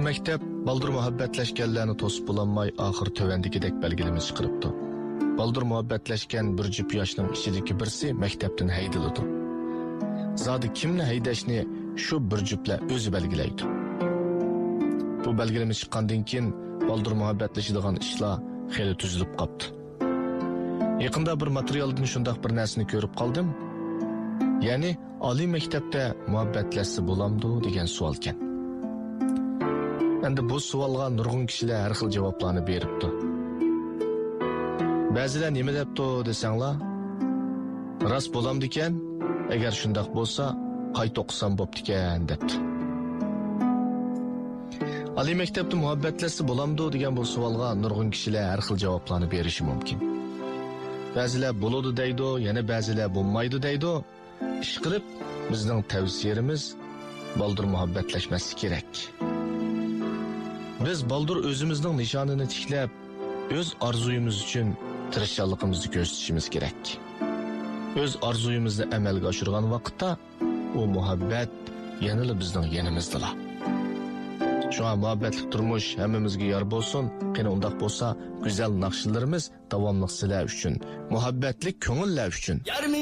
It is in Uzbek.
maktab baldur muhabbatlashganlarni to'sib bo'lolmay oxir tövendikidek belgilimiz chiqiribdi. Baldur muhabbatlashgan bir jup yoshning ichidagi birsi maktabdan haydaladi. Zodi kimni haydashni shu bir juplar o'zi belgilaydi. Bu belgilimiz chiqqandan keyin baldur muhabbatlashadigan ishlar xeyli tuzilib qopti. Yaqinda bir materialdan shundoq bir narsani ko'rib qoldim. Ya'ni oliy maktabda muhabbatlashsa bo'lamdi degan savol ekan. Endi bu savolga nurg'un kishilar har xil javoblarni beribdi. Ba'zilar nima debdi desanglar, rost bo'lamdi ekan, agar shundoq bo'lsa, qayta o'qisam bo'pti ekan debdi. Oliy maktabda muhabbatlashsa bo'lamdi degan bu savolga nurg'un kishilar har xil javoblarni berishi mumkin. Ba'zilar bo'ladi deydi, yana ba'zilar bo'lmaydi deydi. Ish qilib, bizning tavsiyamiz baldur muhabbatlashmasi kerak. Biz baldur o'zimizning nishonini tiklab, o'z orzuyimiz uchun tirishchiligimizni ko'rsatishimiz kerak. O'z orzuyimizni amalga oshirgan vaqtda u muhabbat yanada bizning yanimizdalar. Shuna muhabbatli turmush hammamizga yor bo'lsin. Qani undaq bo'lsa, go'zal naqshlarimiz davomli sizlar uchun, muhabbatli ko'ngillar uchun